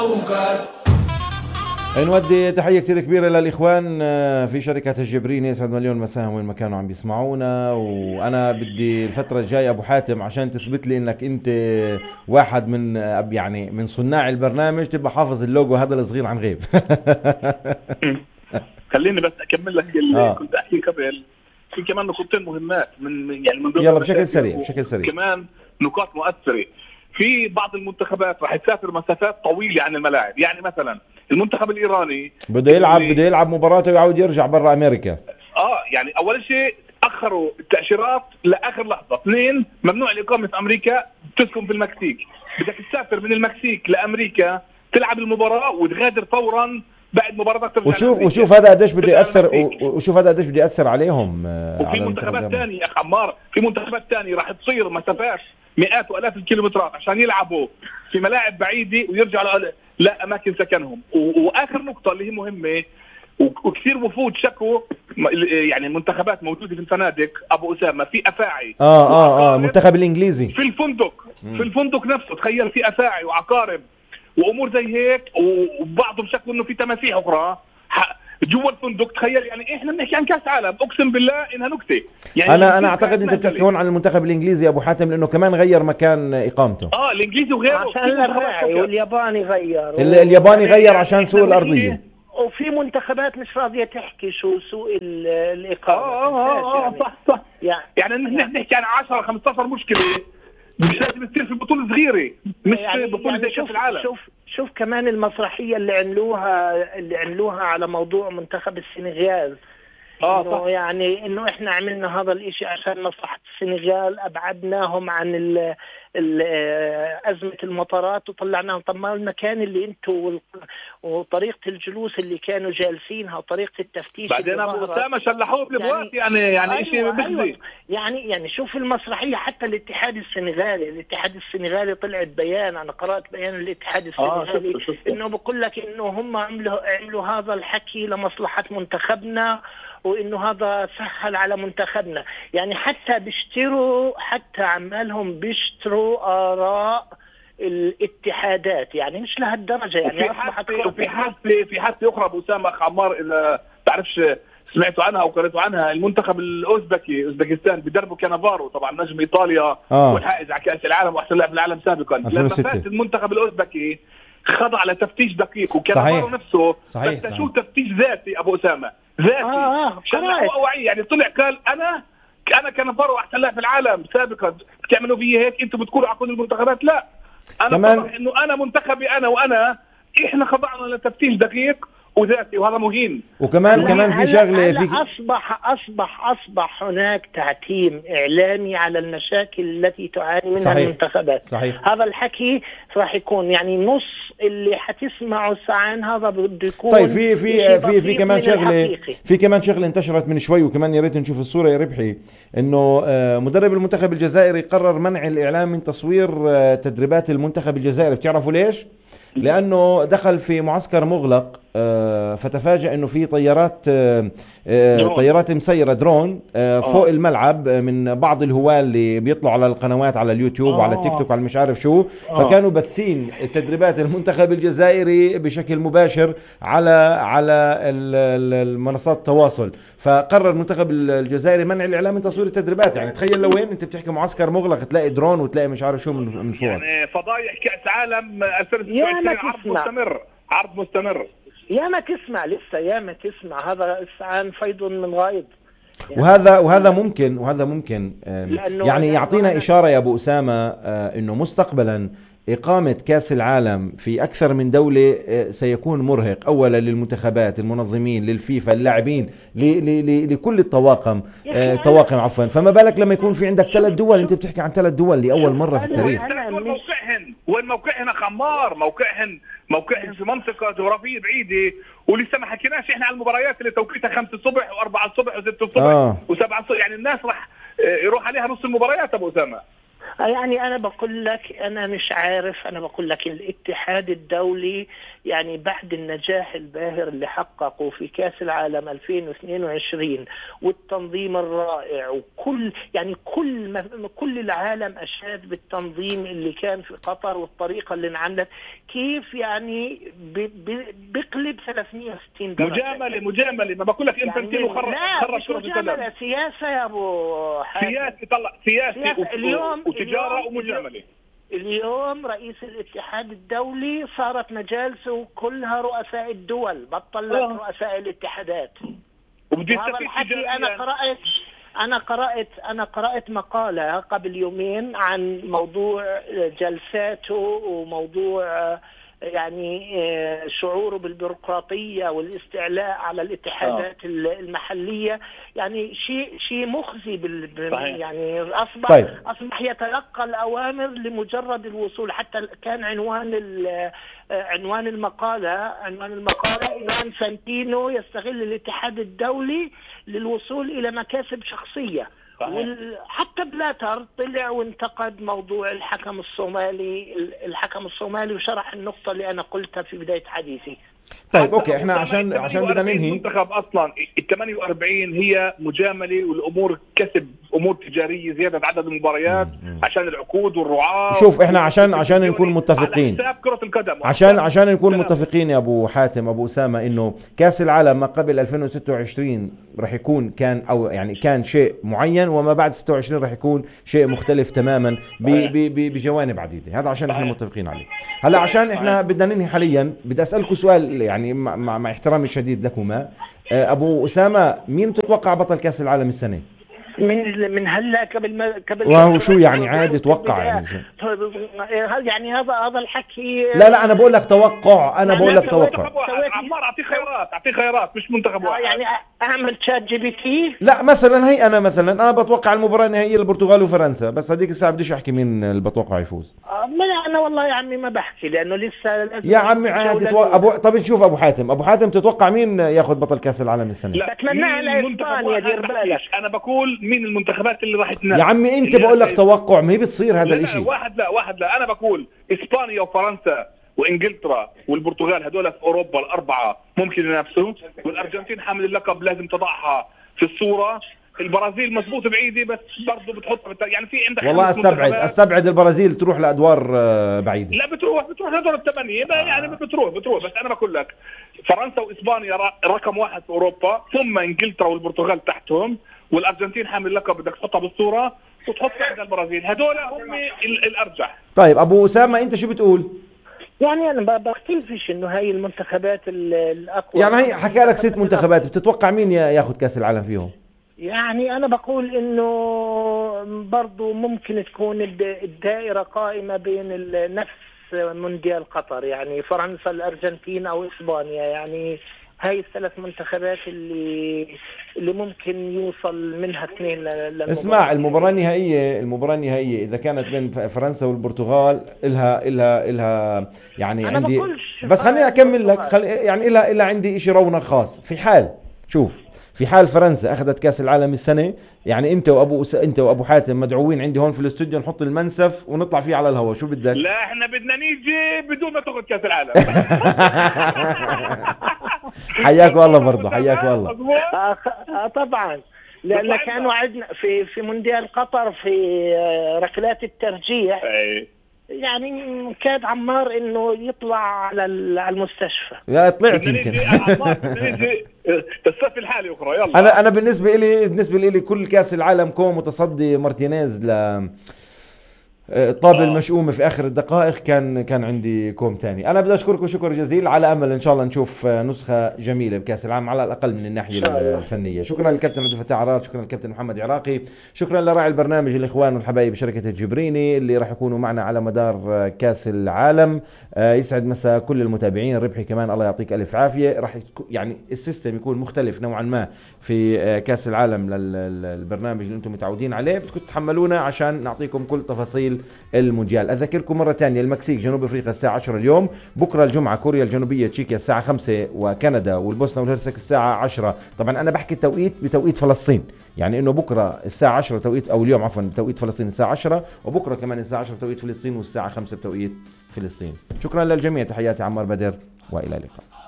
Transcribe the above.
نودي تحية كتير كبيرة للإخوان في شركة الجبرين، يسعد مليون مساهم وين ما كانوا عم بيسمعونا. وأنا بدي الفترة الجاية أبو حاتم عشان تثبت لي إنك أنت واحد من يعني من صناع البرنامج، تبقى حافظ اللوجو هذا الصغير عن غيب. خليني بس اكمل لك اللي آه كنت احكي قبل. في كمان نقطتين مهمات من ضمن يلا بشكل المشاكل سريع بشكل سريع. وكمان نقاط مؤثره. في بعض المنتخبات راح تسافر مسافات طويله عن الملاعب، يعني مثلا المنتخب الايراني بده يلعب مباراته ويعود يرجع برا أمريكا. يعني اول شيء اخروا التاشيرات لاخر لحظه. اثنين، ممنوع الاقامه في امريكا، تسكن في المكسيك. بدك تسافر من المكسيك لامريكا تلعب المباراه وتغادر فورا بعد مباراتك ترجع. وشوف هذا قديش بده ياثر، وشوف هذا قديش بده ياثر عليهم. وفي منتخبات ثانيه يا اخ عمار، في منتخبات ثانيه راح تصير مسافات مئات والاف الكيلومترات عشان يلعبوا في ملاعب بعيده ويرجعوا لا اماكن سكنهم. واخر نقطه اللي هي مهمه، وكثير وفود شكوا، يعني منتخبات موجوده في الفنادق ابو اسامه في افاعي. المنتخب الانجليزي في الفندق في الفندق نفسه، تخيل في افاعي وعقارب وامور زي هيك. وبعضهم شكوا انه في تماسيح اخرى جوا الفندق. تخيل، يعني احنا بنحكي عن كاس عالم، اقسم بالله انها نكته. يعني انا اعتقد انت بتحكي هون عن المنتخب الانجليزي يا ابو حاتم، لانه كمان غير مكان اقامته. الانجليزي وغيره عشان الراعي، والياباني غير الياباني غير عشان سوء الارضيه. وفي منتخبات مش راضيه تحكي شو سوء الاقامه. صح يعني نحكي عن 10 15 مشكله مش لازم تصير في بطوله صغيره، مش يعني بطوله زي كاس العالم. شوف كمان المسرحيه اللي عملوها على موضوع منتخب السنغال. إنه يعني انه احنا عملنا هذا الاشي عشان مصلحة السنغال، ابعدناهم عن ازمة المطارات وطلعناهم. طب ما المكان اللي انتوا وطريقة الجلوس اللي كانوا جالسينها وطريقة التفتيش بعدين ابو اسامه شلحوه بالابواب. يعني شيء بخزي. يعني شوف المسرحية. حتى الاتحاد السنغالي طلعت بيان، انا قرأت بيان الاتحاد السنغالي انه بقول لك انه هم عملوا هذا الحكي لمصلحة منتخبنا، وانه هذا سهل على منتخبنا. يعني حتى عمالهم بيشتروا آراء الاتحادات، يعني مش لهالدرجة. يعني في حادثة أخرى أبو أسامة أخ عمار، إذا تعرفش سمعتوا عنها أو قرأتوا عنها. المنتخب الأوزبكي، أوزبكستان، بدربه كانافارو، طبعا نجم إيطاليا والحائز على كأس العالم وأحسن لاعب في العالم سابقا. لما فات المنتخب الأوزبكي خضع لتفتيش دقيق، وكانافارو نفسه فتشوه تفتيش ذاتي أبو أسامة، ذاتي. شلحوا وعي، يعني طلع قال أنا كانافارو أحسن لاعب في العالم سابقا، بتعملوا فيه هيك، أنتم بتقولوا على كل المنتخبات. لا، أنا طبعا إنه أنا منتخبي وأنا إحنا خضعنا لتفتيش دقيق وذاتي، وهذا مهم. وكمان في شغله في اصبح هناك تعتيم اعلامي على المشاكل التي تعاني منها المنتخبات. صحيح. هذا الحكي راح يكون يعني نص اللي حتسمعه ساعان هذا بده يكون. طيب في كمان شغله انتشرت من شوي، وكمان يا ريت نشوف الصوره يا ربحي، انه مدرب المنتخب الجزائري قرر منع الاعلام من تصوير تدريبات المنتخب الجزائري. بتعرفوا ليش؟ لأنه دخل في معسكر مغلق، فتفاجأ أنه في طيارات مسيرة درون فوق الملعب من بعض الهواة اللي بيطلعوا على القنوات على اليوتيوب وعلى التيك توك وعلى مش عارف شو. فكانوا باثين تدريبات المنتخب الجزائري بشكل مباشر على المنصات التواصل. فقرر المنتخب الجزائري منع الإعلام من تصوير التدريبات. يعني تخيل لو وين أنت بتحكي معسكر مغلق تلاقي درون وتلاقي مش عارف شو من فوق. يعني فضايح كأس عالم 2026 عرض مستمر. يا ما تسمع هذا السعان فيض من غايض. يعني وهذا ممكن يعني يعطينا إشارة يا أبو أسامة إنه مستقبلا إقامة كأس العالم في أكثر من دولة سيكون مرهق، أولا للمنتخبات، المنظمين، للفيفا، اللاعبين، لكل الطواقم عفوا. فما بالك لما يكون في عندك 3 دول، أنت بتحكي عن 3 دول لأول مرة في التاريخ. وين موقعهن أخمار؟ موقعهن في منطقة جغرافية بعيدة، ولسه ما حكيناش احنا على المباريات اللي توقيتها 5 الصبح و4 الصبح و6 الصبح و7 الصبح. يعني الناس راح يروح عليها نص المباريات ابو اسامه. يعني أنا بقول لك أنا مش عارف، أنا بقول لك الاتحاد الدولي يعني بعد النجاح الباهر اللي حققه في كأس العالم 2022 والتنظيم الرائع وكل يعني كل العالم أشاد بالتنظيم اللي كان في قطر والطريقة اللي انعملت، كيف يعني بقلب 360 درجة. مجاملة ما بقول لك انفانتينو خرج مش مجاملة، سياسة يا أبو حاتم. سياسي اليوم وتجارة ومجاملة. اليوم رئيس الاتحاد الدولي صارت مجالسه كلها رؤساء الدول، بطل لك رؤساء الاتحادات. وهذا الحكي أنا قرأت مقالة قبل يومين عن موضوع جلساته وموضوع يعني شعوره بالبيروقراطية والاستعلاء على الاتحادات المحلية، يعني شيء مخزي يعني أصبح يتلقى الأوامر لمجرد الوصول. حتى كان عنوان المقالة إن إنفانتينو يستغل الاتحاد الدولي للوصول إلى مكاسب شخصية. حتى بلاتر طلع وانتقد موضوع الحكم الصومالي وشرح النقطة اللي أنا قلتها في بداية حديثي. طيب اوكي، احنا عشان بدنا ننهي. المنتخب اصلا ال 48 هي مجامله، والامور كسب امور تجاريه، زياده عدد المباريات عشان العقود والرعاه. شوف احنا عشان نكون متفقين على حساب كره القدم، عشان نكون متفقين يا ابو حاتم ابو اسامه، انه كاس العالم ما قبل 2026 راح يكون كان شيء معين، وما بعد 26 راح يكون شيء مختلف تماما بجوانب عديده. هذا عشان احنا متفقين عليه. هلا عشان احنا بدنا ننهي حاليا، بدي اسالكم سؤال يعني مع احترامي الشديد لكما. ابو اسامه، مين تتوقع بطل كاس العالم السنه؟ من هلا قبل وهو شو يعني عادي توقع يعني شو؟ يعني هذا الحكي. لا انا بقول لك توقع، انا بقول لك توقع. عمار اعطيه خيارات مش منتخب واحد. يعني اعمل شات جي بي تي. لا مثلا هي انا بتوقع المباراه النهائيه البرتغال وفرنسا، بس هذيك الساعه بديش احكي مين اللي بتوقع يفوز. انا والله يا عمي ما بحكي لانه لسه يا عمي عادي طب نشوف ابو حاتم تتوقع مين ياخذ بطل كاس العالم السنه؟ لا بتمنى على اسبانيا، دير بالك. انا بقول مين المنتخبات اللي راح تنافس. يا عمي انت بقول لك توقع، ما هي بتصير هذا الاشي. واحد لا انا بقول اسبانيا وفرنسا وانجلترا والبرتغال، هذول في اوروبا الاربعه ممكن ينافسوا، والارجنتين حامل اللقب لازم تضعها في الصوره. البرازيل مضبوط بعيده بس برضه بتحطها يعني في عندك. والله استبعد البرازيل تروح لادوار بعيده. لا بتروح لدور الثمانيه يعني بتروح بس انا بقول لك فرنسا واسبانيا رقم واحد في اوروبا، ثم انجلترا والبرتغال تحتهم، والارجنتين حامل اللقب بدك تحطها بالصوره وتحط عند البرازيل. هذول هم الارجح. طيب ابو اسامه انت شو بتقول؟ يعني انا بختلفش انه هاي المنتخبات الاقوى. يعني هي حكى لك 6 منتخبات، بتتوقع مين ياخذ كاس العالم فيهم؟ يعني انا بقول انه برضو ممكن تكون الدائره قائمه بين نفس مونديال قطر، يعني فرنسا الارجنتين او اسبانيا. يعني هاي الثلاث منتخبات اللي ممكن يوصل منها 2 اسمع، المباراة النهائية إذا كانت بين فرنسا والبرتغال إلها يعني عندي، بس خليني أكمل لك. يعني إلها عندي إشي رونق خاص. في حال فرنسا أخذت كأس العالم السنة، يعني أنت وأبو حاتم مدعوين عندي هون في الاستوديو، نحط المنسف ونطلع فيه على الهواء. شو بدك؟ لا احنا بدنا نيجي بدون ما تاخذ كأس العالم. حياك والله برضه، حياك والله. طبعا لأن كانوا عندنا في مونديال قطر في ركلات الترجيح. يعني كاد عمار انه يطلع على المستشفى. لا طلعت يمكن. الصف الحالي اخرى. يلا انا بالنسبه لي كل كاس العالم كون متصدي مارتينيز الطابة المشؤومة في آخر الدقائق كان عندي كوم تاني. أنا بدي أشكركم شكر جزيل، على أمل إن شاء الله نشوف نسخة جميلة بكأس العالم على الأقل من الناحية الفنية. شكرا للكابتن عبد الفتاح عراد، شكرا للكابتن محمد عراقي، شكرا لراعي البرنامج الإخوان والحبايب شركة الجبريني اللي راح يكونوا معنا على مدار كأس العالم. يسعد مساء كل المتابعين. ربحي كمان الله يعطيك ألف عافية. راح يعني السيستم يكون مختلف نوعا ما في كأس العالم للبرنامج اللي أنتم متعودين عليه. بدكم تتحملونا عشان نعطيكم كل تفاصيل المونديال. أذكركم مرة ثانية المكسيك جنوب أفريقيا الساعة 10 اليوم، بكرة الجمعة كوريا الجنوبية تشيكيا الساعة 5، وكندا والبوسنة والهرسك الساعة 10. طبعا أنا بحكي التوقيت بتوقيت فلسطين، يعني إنه بكرة الساعة 10 توقيت، أو اليوم عفوا بتوقيت فلسطين الساعة 10، وبكرة كمان الساعة 10 بتوقيت فلسطين، والساعة 5 بتوقيت فلسطين. شكرا للجميع، تحياتي عمار بدر، وإلى اللقاء.